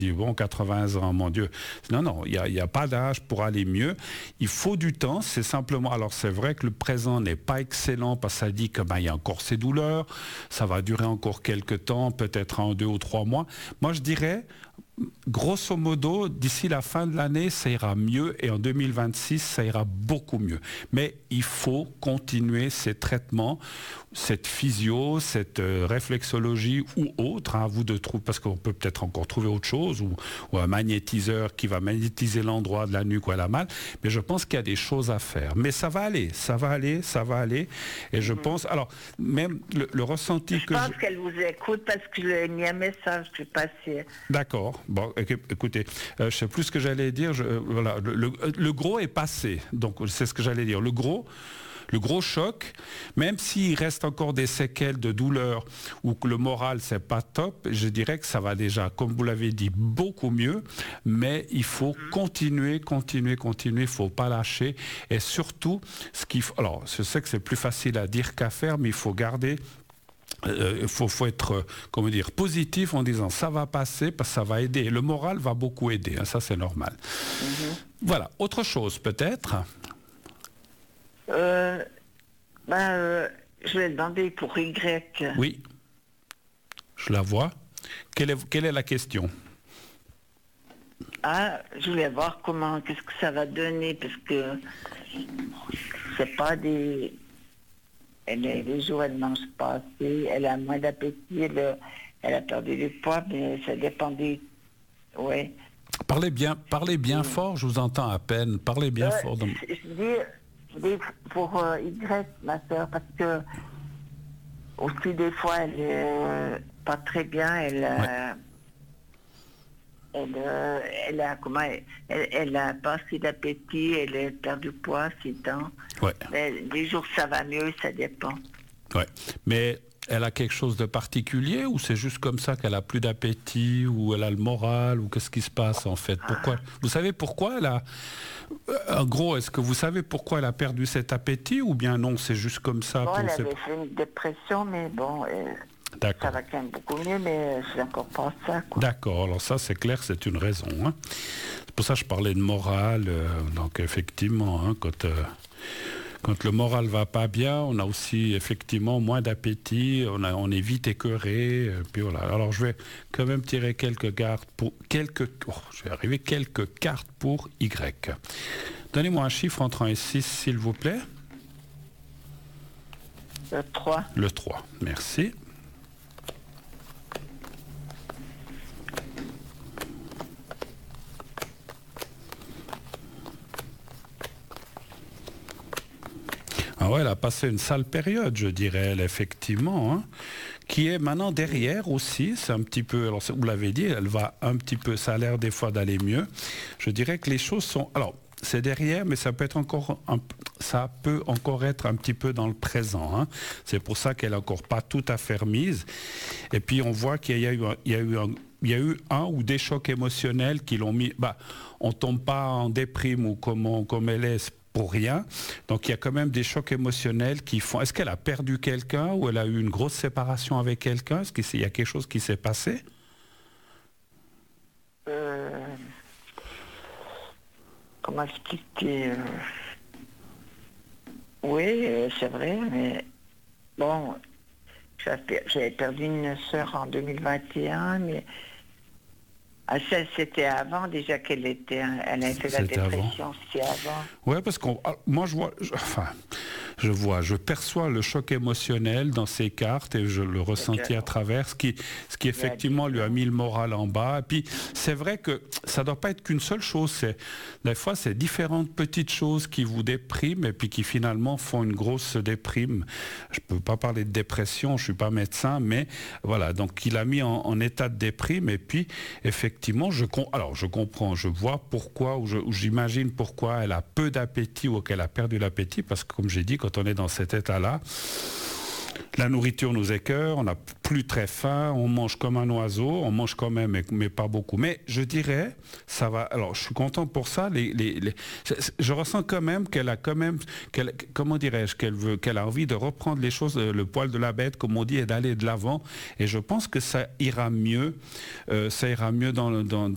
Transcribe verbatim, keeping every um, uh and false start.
dit, bon, quatre-vingts ans, mon Dieu. Non, non, il n'y a, il y a pas d'âge pour aller mieux. Il faut du temps, c'est simplement... Alors, c'est vrai que le présent n'est pas excellent parce que ça dit qu'il ben, y a encore ces douleurs, ça va durer encore quelques temps, peut-être un, deux ou trois mois. Moi, je dirais, grosso modo, d'ici la fin de l'année, ça ira mieux et en deux mille vingt-six, ça ira beaucoup mieux. Mais il faut continuer ces traitements, cette physio, cette euh, réflexologie ou autre, hein, à vous de trouver, parce qu'on peut peut-être encore trouver autre chose, ou, ou un magnétiseur qui va magnétiser l'endroit de la nuque où elle a mal, mais je pense qu'il y a des choses à faire. Mais ça va aller, ça va aller, ça va aller, et je mmh. pense, alors, même le, le ressenti je que... pense je... qu'elle vous écoute parce que je lui ai mis un message, je suis passée. D'accord, bon, écoutez, euh, je ne sais plus ce que j'allais dire, je, euh, voilà, le, le, le gros est passé, donc c'est ce que j'allais dire, le gros... Le gros choc, même s'il reste encore des séquelles de douleur ou que le moral c'est pas top, je dirais que ça va déjà, comme vous l'avez dit, beaucoup mieux, mais il faut continuer, continuer, continuer, il faut pas lâcher et surtout, ce qu'il faut, alors je sais que c'est plus facile à dire qu'à faire, mais il faut garder il euh, faut, faut être, euh, comment dire, positif en disant ça va passer parce que ça va aider. Le moral va beaucoup aider, hein, ça c'est normal. Mm-hmm. Voilà, autre chose peut-être. Euh, ben, euh, je vais demander pour Y. Oui, je la vois. Quelle est, quelle est la question? Ah, je voulais voir comment, qu'est-ce que ça va donner, parce que c'est pas des... Elle est, les jours, elle ne mange pas assez, elle a moins d'appétit, elle, elle a perdu du poids, mais ça dépend des... Ouais. Parlez bien, parlez bien oui. fort, je vous entends à peine. Parlez bien euh, fort. Donc... Je, je dis... pour euh, Y, ma soeur, parce que aussi des fois elle est euh, pas très bien, elle, ouais. euh, elle, euh, elle a comment, elle, elle a pas assez d'appétit, elle a perdu du poids, ces temps. Ouais. Mais des jours ça va mieux, ça dépend. Ouais. Mais elle a quelque chose de particulier ou c'est juste comme ça qu'elle a plus d'appétit ou elle a le moral ou qu'est-ce qui se passe en fait? Pourquoi? Ah. Vous savez pourquoi elle a... En gros, est-ce que vous savez pourquoi elle a perdu cet appétit ou bien non, c'est juste comme ça? Bon, pour elle ces... avait fait une dépression, mais bon, euh, ça va quand même beaucoup mieux, mais je n'ai encore pas ça. D'accord, alors ça c'est clair, c'est une raison. Hein. C'est pour ça que je parlais de morale, euh, donc effectivement, hein, quand... Euh... Quand le moral va pas bien, on a aussi effectivement moins d'appétit, on, a, on est vite écœuré, euh, puis voilà. Alors je vais quand même tirer quelques cartes pour quelques, oh, je vais arriver quelques cartes pour Y. Donnez-moi un chiffre entre un et six, s'il vous plaît. Le trois. Le trois, merci. Ah ouais, elle a passé une sale période, je dirais, elle, effectivement, hein, qui est maintenant derrière aussi, c'est un petit peu, alors vous l'avez dit, elle va un petit peu, ça a l'air des fois d'aller mieux. Je dirais que les choses sont, alors, c'est derrière, mais ça peut être encore, un, ça peut encore être un petit peu dans le présent. Hein. C'est pour ça qu'elle n'est encore pas tout à fait remise. Et puis on voit qu'il y a eu, il y a eu un, il y a eu un ou des chocs émotionnels qui l'ont mis, bah, on tombe pas en déprime ou comme, on, comme elle est pour rien. Donc il y a quand même des chocs émotionnels qui font... Est-ce qu'elle a perdu quelqu'un ou elle a eu une grosse séparation avec quelqu'un? Est-ce qu'il y a quelque chose qui s'est passé? euh... Comment expliquer euh... Oui, euh, c'est vrai, mais bon, j'avais perdu une sœur en deux mille vingt et un, mais ah, ça, c'était avant déjà qu'elle était, elle avait fait la dépression, c'était avant. Ouais, parce que moi je vois, je, enfin, je vois, je perçois le choc émotionnel dans ces cartes et je le ressentis à travers, ce qui, ce qui effectivement lui a mis le moral en bas. Et puis c'est vrai que ça ne doit pas être qu'une seule chose. C'est, des fois, c'est différentes petites choses qui vous dépriment et puis qui finalement font une grosse déprime. Je ne peux pas parler de dépression, je ne suis pas médecin, mais voilà. Donc il a mis en, en état de déprime et puis effectivement, je, alors je comprends, je vois pourquoi, ou, je, ou j'imagine pourquoi elle a peu d'appétit ou qu'elle a perdu l'appétit, parce que comme j'ai dit, quand on est dans cet état-là, la nourriture nous écœure, on n'a plus très faim, on mange comme un oiseau, on mange quand même, mais, mais pas beaucoup. Mais je dirais, ça va. Alors, je suis content pour ça. Les, les, les, je, je ressens quand même qu'elle a quand même, qu'elle, comment dirais-je, qu'elle veut, qu'elle a envie de reprendre les choses, le poil de la bête, comme on dit, et d'aller de l'avant. Et je pense que ça ira mieux, euh, ça ira mieux dans, dans,